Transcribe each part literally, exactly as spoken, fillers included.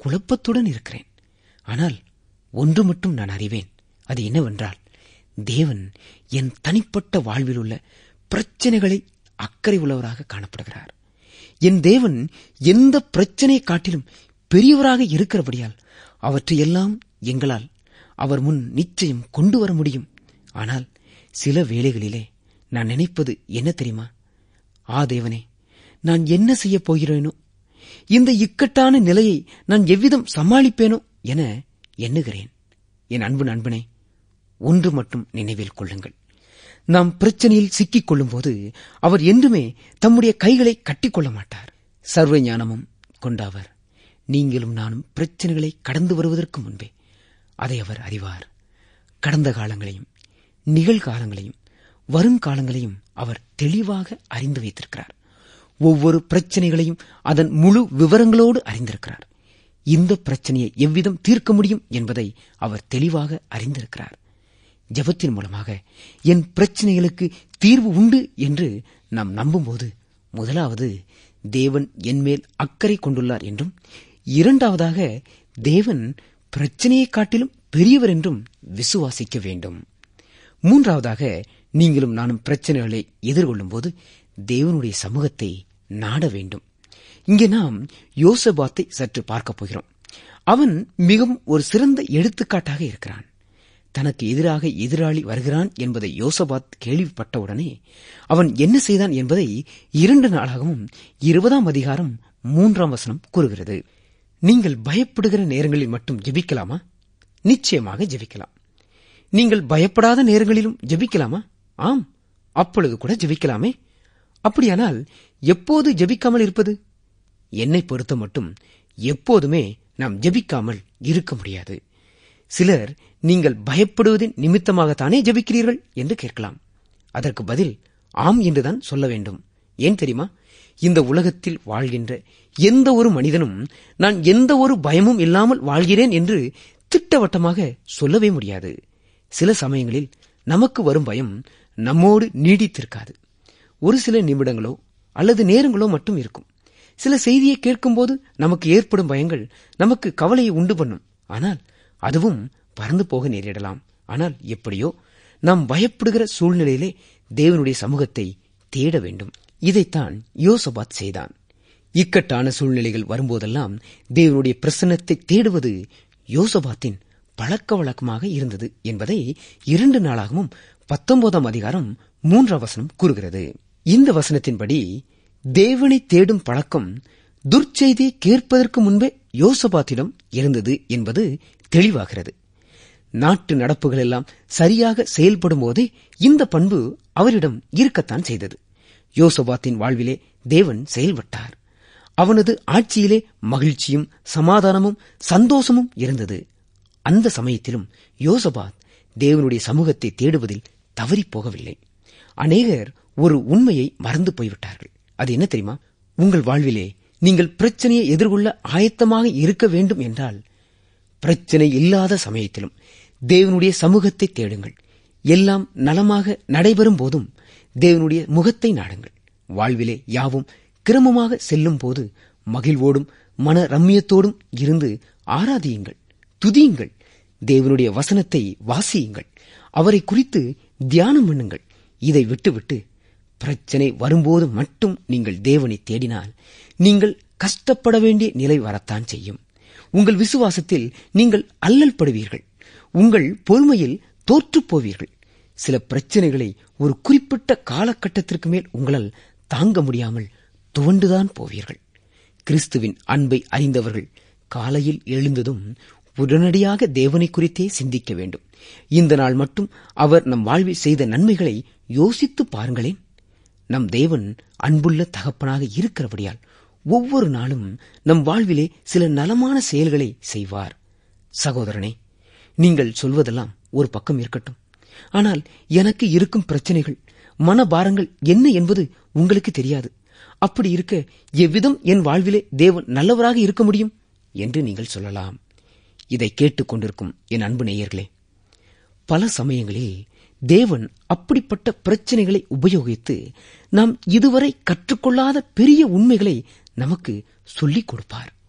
குழப்பத்துடன் இருக்கிறேன். ஆனால் ஒன்று மட்டும் நான் அறிவேன். அது என்னவென்றால், தேவன் என் தனிப்பட்ட வாழ்வில் உள்ள பிரச்சனைகளை அக்கறை உள்ளவராக காணப்படுகிறார். என் தேவன் எந்த பிரச்சனையை காட்டிலும் பெரியவராக இருக்கிறபடியால் அவற்றையெல்லாம் எங்களால் அவர் முன் நிச்சயம் கொண்டு வர முடியும். ஆனால் சில வேளைகளிலே நான் நினைப்பது என்ன தெரியுமா? ஆ தேவனே, நான் என்ன செய்யப் போகிறேனோ, இந்த இக்கட்டான நிலையை நான் எவ்விதம் சமாளிப்பேனோ என எண்ணுகிறேன். என் அன்பு நண்பனே, ஒன்று மட்டும் நினைவில் கொள்ளுங்கள். நாம் பிரச்சனையில் சிக்கிக் கொள்ளும் போது அவர் என்றுமே தம்முடைய கைகளை கட்டிக்கொள்ள மாட்டார். சர்வ ஞானமும் கொண்ட அவர் நீங்களும் நானும் பிரச்சனைகளை கடந்து வருவதற்கு முன்பே அதை அவர் அறிவார். கடந்த காலங்களையும் நிகழ்காலங்களையும் வருங்காலங்களையும் அவர் தெளிவாக அறிந்து வைத்திருக்கிறார். ஒவ்வொரு பிரச்சனைகளையும் அதன் முழு விவரங்களோடு அறிந்திருக்கிறார். இந்த பிரச்சனையை எவ்விதம் தீர்க்க முடியும் என்பதை அவர் தெளிவாக அறிந்திருக்கிறார். ஜெபத்தின் மூலமாக என் பிரச்சனைகளுக்கு தீர்வு உண்டு என்று நாம் நம்பும்போது, முதலாவது தேவன் என்மேல் அக்கறை கொண்டுள்ளார் என்றும், இரண்டாவதாக தேவன் பிரச்சனையை காட்டிலும் பெரியவர் என்றும் விசுவாசிக்க வேண்டும். மூன்றாவதாக, நீங்களும் நானும் பிரச்சனைகளை எதிர்கொள்ளும் போது தேவனுடைய சமூகத்தை நாட வேண்டும். இங்கே நாம் யோசபாத்தை சற்று பார்க்கப் போகிறோம். அவன் மிகவும் ஒரு சிறந்த எடுத்துக்காட்டாக இருக்கிறான். தனக்கு எதிராக எதிராளி வருகிறான் என்பதை யோசபாத் கேள்விப்பட்டவுடனே அவன் என்ன செய்தான் என்பதை இரண்டு நாளாகவும் இருபதாம் அதிகாரம் மூன்றாம் வசனம் கூறுகிறது. நீங்கள் பயப்படுகிற நேரங்களில் மட்டும் ஜெபிக்கலாமா? நிச்சயமாக ஜெபிக்கலாம். நீங்கள் பயப்படாத நேரங்களிலும் ஜெபிக்கலாமா? ஆம், அப்பொழுது கூட ஜெபிக்கலாமே. அப்படியானால் எப்போது ஜெபிக்காமல் இருப்பது? என்னை பொறுத்த மட்டும் எப்போதுமே நாம் ஜெபிக்காமல் இருக்க முடியாது. சிலர், நீங்கள் பயப்படுவதின் நிமித்தமாகத்தானே ஜெபிக்கிறீர்கள் என்று கேட்கலாம். அதற்கு பதில் ஆம் என்றுதான் சொல்ல வேண்டும். ஏன் தெரியுமா? இந்த உலகத்தில் வாழ்கின்ற எந்த ஒரு மனிதனும் நான் எந்த ஒரு பயமும் இல்லாமல் வாழ்கிறேன் என்று திட்டவட்டமாக சொல்லவே முடியாது. சில சமயங்களில் நமக்கு வரும் பயம் நம்மோடு நீடித்திருக்காது. ஒரு சில நிமிடங்களோ அல்லது நேரங்களோ மட்டும் இருக்கும். சில செய்தியை கேட்கும்போது நமக்கு ஏற்படும் பயங்கள் நமக்கு கவலையை உண்டு பண்ணும். ஆனால் அதுவும் பறந்து போக நேரிடலாம். ஆனால் எப்படியோ நாம் பயப்படுகிற சூழ்நிலையிலே தேவனுடைய சமூகத்தை தேட வேண்டும். இதைத்தான் யோசபாத் செய்தான். இக்கட்டான சூழ்நிலைகள் வரும்போதெல்லாம் தேவனுடைய பிரசன்னத்தை தேடுவது யோசபாத்தின் பழக்க வழக்கமாக இருந்தது என்பதை இரண்டு நாளாகவும் பத்தொன்பதாம் அதிகாரம் மூன்றாம் வசனம் கூறுகிறது. இந்த வசனத்தின்படி தேவனை தேடும் பழக்கம் துர்ச்செய்தியை கேட்பதற்கு முன்பே யோசபாத்திடம் இருந்தது என்பது தெளிவாகிறது. நாட்டு நடப்புகள் எல்லாம் சரியாக செயல்படும் போதே இந்த பண்பு அவரிடம் இருக்கத்தான் செய்தது. யோசபாத்தின் வாழ்விலே தேவன் செயல்பட்டார். அவனது ஆட்சியிலே மகிழ்ச்சியும் சமாதானமும் சந்தோஷமும் இருந்தது. அந்த சமயத்திலும் யோசபாத் தேவனுடைய சமூகத்தை தேடுவதில் தவறிப் போகவில்லை. அநேகர் ஒரு உண்மையை மறந்து போய்விட்டார்கள். அது என்ன தெரியுமா? உங்கள் வாழ்விலே நீங்கள் பிரச்சனையை எதிர்கொள்ள ஆயத்தமாக இருக்க வேண்டும் என்றால், பிரச்சனை இல்லாத சமயத்திலும் தேவனுடைய சமூகத்தை தேடுங்கள். எல்லாம் நலமாக நடைபெறும் போதும் தேவனுடைய முகத்தை நாடுங்கள். வாழ்விலே யாவும் கிரமமாக செல்லும் போது மகிழ்வோடும் மன ரம்மியத்தோடும் இருந்து ஆராதியுங்கள், துதியுங்கள், தேவனுடைய வசனத்தை வாசியுங்கள், அவரை குறித்து தியானம் பண்ணுங்கள். இதை விட்டுவிட்டு பிரச்சனை வரும்போது மட்டும் நீங்கள் தேவனை தேடினால் நீங்கள் கஷ்டப்பட வேண்டிய நிலை வரத்தான் செய்யும். உங்கள் விசுவாசத்தில் நீங்கள் அல்லல் படுவீர்கள். உங்கள் பொறுமையில் தோற்றுப் போவீர்கள். சில பிரச்சனைகளை ஒரு குறிப்பிட்ட காலகட்டத்திற்கு மேல் உங்களால் தாங்க முடியாமல் துவண்டுதான் போவீர்கள். கிறிஸ்துவின் அன்பை அறிந்தவர்கள் காலையில் எழுந்ததும் உடனடியாக தேவனை குறித்தே சிந்திக்க வேண்டும். இந்த நாள் மட்டும் அவர் நம் வாழ்வில் செய்த நன்மைகளை யோசித்து பாருங்களேன். நம் தேவன் அன்புள்ள தகப்பனாக இருக்கிறபடியால் ஒவ்வொரு நாளும் நம் வாழ்விலே சில நலமான செயல்களை செய்வார். சகோதரனே, நீங்கள் சொல்வதெல்லாம் ஒரு பக்கம் இருக்கட்டும். ஆனால் எனக்கு இருக்கும் பிரச்சனைகள், மனபாரங்கள் என்ன என்பது உங்களுக்கு தெரியாது. அப்படி இருக்க எவ்விதம் என் வாழ்விலே தேவன் நல்லவராக இருக்க முடியும் என்று நீங்கள் சொல்லலாம். இதை கேட்டுக் கொண்டிருக்கும் என் அன்பு நேயர்களே, பல சமயங்களில் தேவன் அப்படிப்பட்ட பிரச்சனைகளை உபயோகித்து நாம் இதுவரை கற்றுக்கொள்ளாத பெரிய உண்மைகளை நமக்கு சொல்லிக் கொடுப்பார்.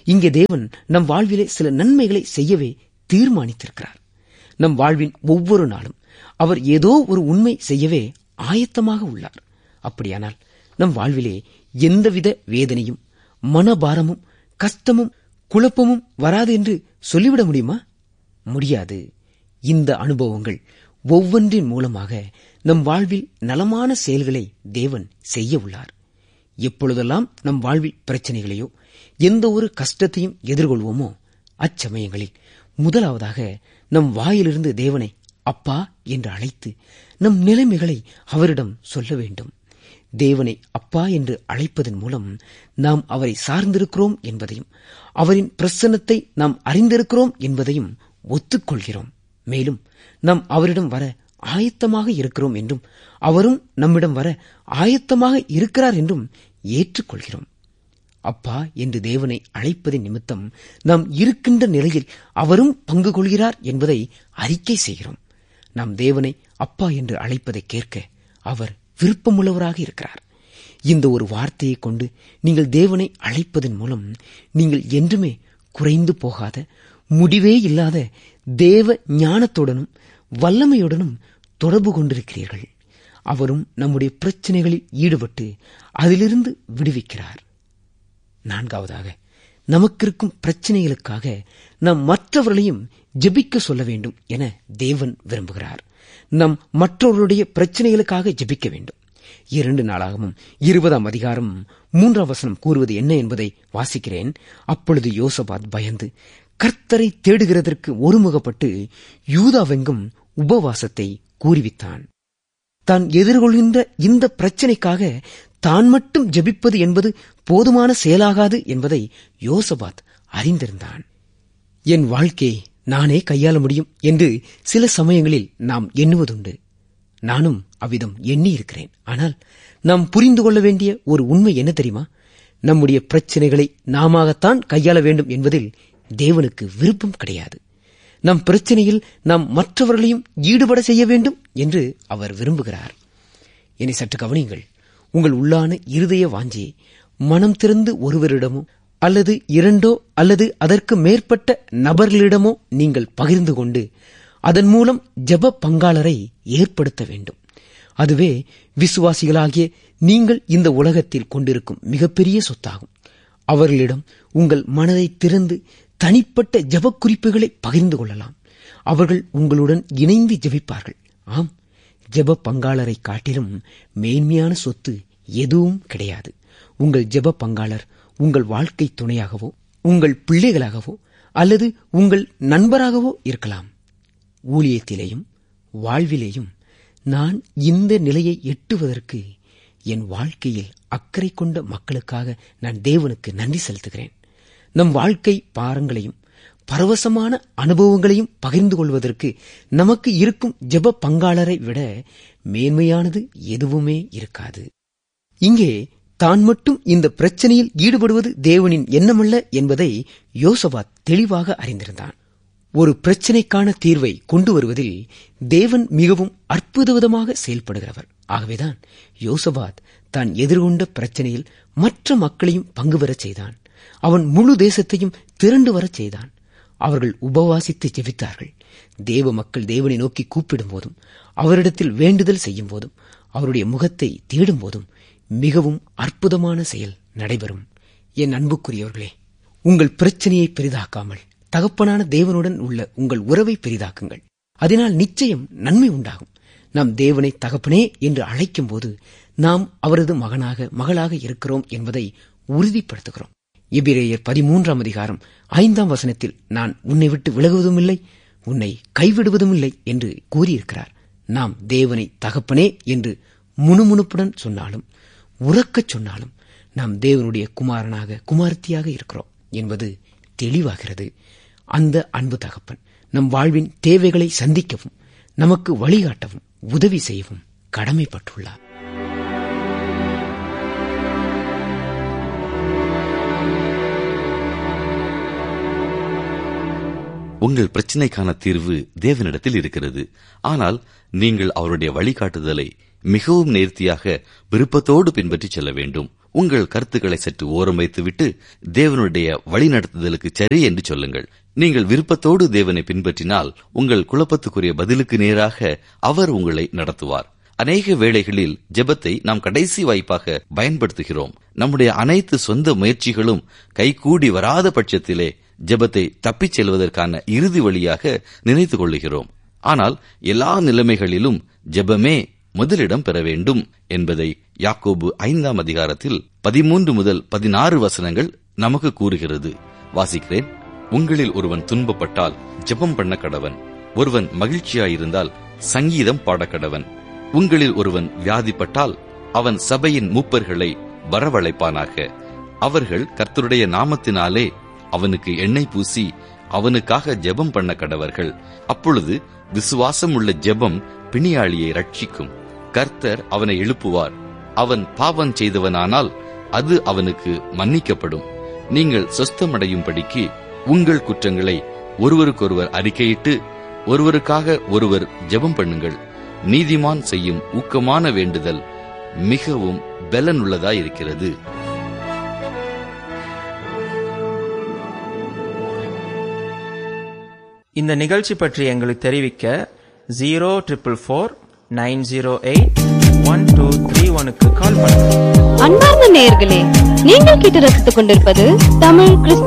இங்கே தேவன் நம் வாழ்விலே சில நன்மைகளை செய்யவே தீர்மானித்திருக்கிறார். நம் வாழ்வின் ஒவ்வொரு நாளும் அவர் ஏதோ ஒரு உண்மை செய்யவே ஆயத்தமாக உள்ளார். அப்படியானால் நம் வாழ்விலே எந்தவித வேதனையும், மனபாரமும், கஷ்டமும், குழப்பமும் வராது என்று சொல்லிவிட முடியுமா? முடியாது. இந்த அனுபவங்கள் ஒவ்வொன்றின் மூலமாக நம் வாழ்வில் நலமான செயல்களை தேவன் செய்ய உள்ளார். எப்பொழுதெல்லாம் நம் வாழ்வில் பிரச்சனைகளையோ எந்த ஒரு கஷ்டத்தையும் எதிர்கொள்வோமோ அச்சமயங்களில் முதலாவதாக நம் வாயிலிருந்து தேவனை அப்பா என்று அழைத்து நம் நிலைமைகளை அவரிடம் சொல்ல வேண்டும். தேவனை அப்பா என்று அழைப்பதன் மூலம் நாம் அவரை சார்ந்திருக்கிறோம் என்பதையும், அவரின் பிரசன்னத்தை நாம் அறிந்திருக்கிறோம் என்பதையும் ஒத்துக்கொள்கிறோம். மேலும் நாம் அவரிடம் வர ஆயத்தமாக இருக்கிறோம் என்றும், அவரும் நம்மிடம் வர ஆயத்தமாக இருக்கிறார் என்றும் ஏற்றுக்கொள்கிறோம். அப்பா என்று தேவனை அழைப்பதின் நிமித்தம் நாம் இருக்கின்ற நிலையில் அவரும் பங்கு கொள்கிறார் என்பதை அறிக்கை செய்கிறோம். நாம் தேவனை அப்பா என்று அழைப்பதை கேட்க அவர் விருப்பமுள்ளவராக இருக்கிறார். இந்த ஒரு வார்த்தையை கொண்டு நீங்கள் தேவனை அழைப்பதன் மூலம் நீங்கள் என்றுமே குறைந்து போகாத, முடிவே இல்லாத தேவ ஞானத்துடனும் வல்லமையுடனும் தொடர்பு கொண்டிருக்கிறீர்கள். அவரும் நம்முடைய பிரச்சனைகளில் ஈடுபட்டு அதிலிருந்து விடுவிக்கிறார். நான்காவதாக, நமக்கிருக்கும் பிரச்சனைகளுக்காக நாம் மற்றவர்களையும் ஜெபிக்க சொல்ல வேண்டும் என தேவன் விரும்புகிறார். நாம் மற்றவர்களுடைய பிரச்சனைகளுக்காக ஜெபிக்க வேண்டும். இரண்டு நாளாகவும் இருபதாம் அதிகாரம் மூன்றாம் வசனம் கூறுவது என்ன என்பதை வாசிக்கிறேன். அப்பொழுது யோசபாத் பயந்து கர்த்தரை தேடுகிறதற்கு ஒருமுகப்பட்டு யூதாவெங்கும் உபவாசத்தை கூறிவித்தான். தான் எதிர்கொள்கின்ற இந்த பிரச்சனைக்காக தான் மட்டும் ஜெபிப்பது என்பது போதுமான செயலாகாது என்பதை யோசபாத் அறிந்திருந்தான். என் வாழ்க்கையை நானே கையாள முடியும் என்று சில சமயங்களில் நாம் எண்ணுவதுண்டு. நானும் அவ்விதம் எண்ணி இருக்கிறேன். ஆனால் நாம் புரிந்து கொள்ள வேண்டிய ஒரு உண்மை என்ன தெரியுமா? நம்முடைய பிரச்சனைகளை நாமத்தான் கையாள வேண்டும் என்பதில் தேவனுக்கு விருப்பம் கிடையாது. நம் பிரச்சனையில் நாம் மற்றவர்களையும் ஈடுபட செய்ய வேண்டும் என்று அவர் விரும்புகிறார். என்னை சற்று கவனியுங்கள். உங்கள் உள்ளான இருதய வாஞ்சியை மனம் திறந்து ஒருவரிடமோ அல்லது இரண்டோ அல்லது அதற்கு மேற்பட்ட நபர்களிடமோ நீங்கள் பகிர்ந்து கொண்டு அதன் மூலம் ஜெப பங்காளரை ஏற்படுத்த வேண்டும். அதுவே விசுவாசிகளாகிய நீங்கள் இந்த உலகத்தில் கொண்டிருக்கும் மிகப்பெரிய சொத்தாகும். அவர்களிடம் உங்கள் மனதை திறந்து தனிப்பட்ட ஜெப குறிப்புகளை பகிர்ந்து கொள்ளலாம். அவர்கள் உங்களுடன் இணைந்து ஜெபிப்பார்கள். ஆம், ஜெப பங்காளரை காட்டிலும் மேன்மையான சொத்து எதுவும் கிடையாது. உங்கள் ஜெப பங்காளர் உங்கள் வாழ்க்கை துணையாகவோ, உங்கள் பிள்ளைகளாகவோ அல்லது உங்கள் நண்பராகவோ இருக்கலாம். ஊழியத்திலேயும் வாழ்விலேயும் நான் இந்த நிலையை எட்டுவதற்கு என் வாழ்க்கையில் அக்கறை கொண்ட மக்களுக்காக நான் தேவனுக்கு நன்றி செலுத்துகிறேன். நம் வாழ்க்கை பாரங்களையும் பரவசமான அனுபவங்களையும் பகிர்ந்து கொள்வதற்கு நமக்கு இருக்கும் ஜெப பங்காளரை விட மேன்மையானது எதுவுமே இருக்காது. இங்கே தான் மட்டும் இந்த பிரச்சனையில் ஈடுபடுவது தேவனின் எண்ணமல்ல என்பதை யோசபாத் தெளிவாக அறிந்திருந்தான். ஒரு பிரச்சனைக்கான தீர்வை கொண்டு வருவதில் தேவன் மிகவும் அற்புதவிதமாக செயல்படுகிறவர். ஆகவேதான் யோசபாத் தான் எதிர்கொண்ட பிரச்சனையில் மற்ற மக்களையும் பங்கு பெறச் செய்தான். அவன் முழு தேசத்தையும் திரண்டு வரச் செய்தான். அவர்கள் உபவாசித்து ஜெபித்தார்கள். தேவ மக்கள் தேவனை நோக்கி கூப்பிடும் போதும், அவரிடத்தில் வேண்டுதல் செய்யும் போதும், அவருடைய முகத்தை தேடும் போதும் மிகவும் அற்புதமான செயல் நடைபெறும். என் அன்புக்குரியவர்களே, உங்கள் பிரச்சனையை பெரிதாக்காமல் தகப்பனான தேவனுடன் உள்ள உங்கள் உறவை பெரிதாக்குங்கள். அதனால் நிச்சயம் நன்மை உண்டாகும். நாம் தேவனை தகப்பனே என்று அழைக்கும் போது நாம் அவரது மகனாக மகளாக இருக்கிறோம் என்பதை உறுதிப்படுத்துகிறோம். எபிரேயர் பதிமூன்றாம் அதிகாரம் ஐந்தாம் வசனத்தில் நான் உன்னை விட்டு விலகுவதும் இல்லை, உன்னை கைவிடுவதும் இல்லை என்று கூறியிருக்கிறார். நாம் தேவனை தகப்பனே என்று முணுமுணுப்புடன் சொன்னாலும் உறக்கச் சொன்னாலும் நாம் தேவனுடைய குமாரனாக குமாரத்தியாக இருக்கிறோம் என்பது தெளிவாகிறது. அந்த அன்பு தகப்பன் நம் வாழ்வின் தேவைகளை சந்திக்கவும் நமக்கு வழிகாட்டவும் உதவி செய்யவும் கடமைப்பட்டுள்ளார். உங்கள் பிரச்சினைக்கான தீர்வு தேவனிடத்தில் இருக்கிறது. ஆனால் நீங்கள் அவருடைய வழிகாட்டுதலை மிகவும் நேர்த்தியாக விருப்பத்தோடு பின்பற்றி செல்ல வேண்டும். உங்கள் கருத்துக்களை சற்று ஓரம் வைத்துவிட்டு தேவனுடைய வழிநடத்துதலுக்கு சரி என்று சொல்லுங்கள். நீங்கள் விருப்பத்தோடு தேவனை பின்பற்றினால் உங்கள் குழப்பத்துக்குரிய பதிலுக்கு நேராக அவர் உங்களை நடத்துவார். அநேக வேளைகளில் ஜெபத்தை நாம் கடைசி வாய்ப்பாக பயன்படுத்துகிறோம். நம்முடைய அனைத்து சொந்த முயற்சிகளும் கைகூடி வராத பட்சத்திலே ஜெபத்தை தப்பிச் செல்வதற்கான இறுதி வழியாக நினைத்துக் கொள்ளுகிறோம். ஆனால் எல்லா நிலைமைகளிலும் ஜெபமே முதலிடம் பெற வேண்டும் என்பதை யாக்கோபு ஐந்தாம் அதிகாரத்தில் பதிமூன்று முதல் பதினாறு வசனங்கள் நமக்கு கூறுகிறது. வாசிக்கிறேன். உங்களில் ஒருவன் துன்பப்பட்டால் ஜெபம் பண்ண கடவன். ஒருவன் மகிழ்ச்சியாயிருந்தால் சங்கீதம் பாடக்கடவன். உங்களில் ஒருவன் வியாதிப்பட்டால் அவன் சபையின் மூப்பர்களை வரவழைப்பானாக. அவர்கள் கர்த்தருடைய நாமத்தினாலே அவனுக்கு எண்ணெய் பூசி அவனுக்காக ஜெபம் பண்ண கடவர்கள். அப்பொழுது விசுவாசம் உள்ள ஜெபம் பிணியாளியை ரட்சிக்கும். கர்த்தர் அவனை எழுப்புவார். அவன் பாவம் செய்தவனானால் அது அவனுக்கு மன்னிக்கப்படும். நீங்கள் சொஸ்தமடையும்படிக்கு உங்கள் குற்றங்களை ஒருவருக்கொருவர் அறிக்கையிட்டு ஒருவருக்காக ஒருவர் ஜெபம் பண்ணுங்கள். நீதிமான் செய்யும் ஊக்கமான வேண்டுதல் மிகவும் பலனுள்ளதாயிருக்கிறது. இந்த நிகழ்ச்சி பற்றி எங்களுக்கு தெரிவிக்க zero triple four nine zero eight one two three ஒனுக்கு கால் பண்ணுங்க. அன்பார்ந்த நேயர்களே, நீங்கள் கேட்டு ரசித்துக் கொண்டிருப்பது தமிழ் கிறிஸ்துவ